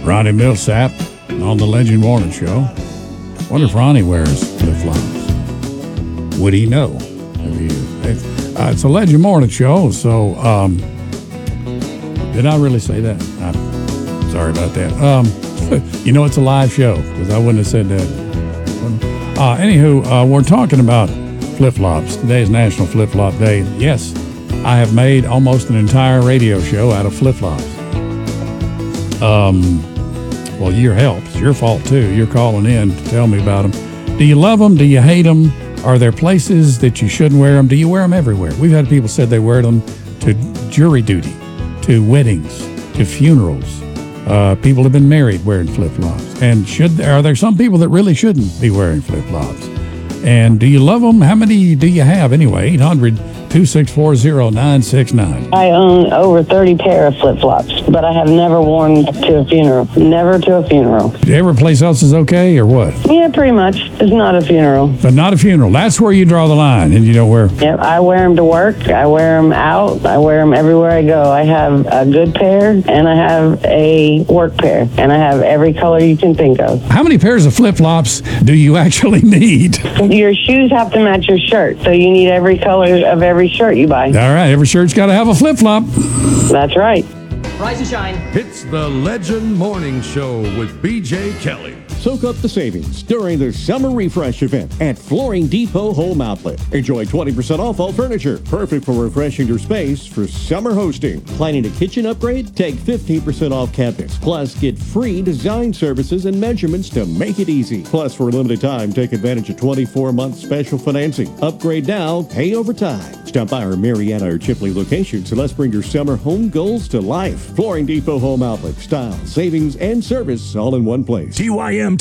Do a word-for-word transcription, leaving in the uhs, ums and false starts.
Ronnie Millsap on the Legend Morning Show. Wonder if Ronnie wears flip-flops. Would he know? If he, it's, uh, it's a Legend Morning Show, so um, did I really say that? I'm sorry about that. Um, you know, it's a live show because I wouldn't have said that. Uh, anywho, uh, we're talking about flip-flops. Today is National Flip-Flop Day. Yes, I have made almost an entire radio show out of flip-flops. Um, well, your help. It's your fault, too. You're calling in to tell me about them. Do you love them? Do you hate them? Are there places that you shouldn't wear them? Do you wear them everywhere? We've had people said they wear them to jury duty, to weddings, to funerals. Uh, people have been married wearing flip-flops. And should are there some people that really shouldn't be wearing flip-flops? And do you love them? How many do you have anyway? eight hundred, two six four, zero nine six nine. I own over thirty pair of flip-flops, but I have never worn to a funeral. Never to a funeral. Every place else is okay or what? Yeah, pretty much. It's not a funeral. But not a funeral. That's where you draw the line, and you know where. Yep, I wear them to work. I wear them out. I wear them everywhere I go. I have a good pair, and I have a work pair, and I have every color you can think of. How many pairs of flip-flops do you actually need? Your shoes have to match your shirt, so you need every color of every shirt you buy. All right, every shirt's got to have a flip-flop. That's right. Rise and shine. It's the Legend Morning Show with B J Kelly. Soak up the savings during the Summer Refresh event at Flooring Depot Home Outlet. Enjoy twenty percent off all furniture, perfect for refreshing your space for summer hosting. Planning a kitchen upgrade? Take fifteen percent off cabinets. Plus, get free design services and measurements to make it easy. Plus, for a limited time, take advantage of twenty-four month special financing. Upgrade now, pay over time. Stop by our Marietta or Chipley locations and let's bring your summer home goals to life. Flooring Depot Home Outlet. Style, savings, and service all in one place. T Y M